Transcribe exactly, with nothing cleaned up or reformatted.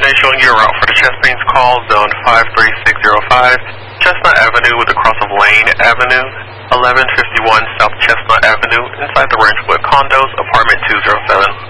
ten showing you a route for the Chestnuts call, zone five three six zero five, Chestnut Avenue with a cross of Lane Avenue, eleven fifty-one South Chestnut Avenue, inside the Ranchwood Condos, apartment two zero seven.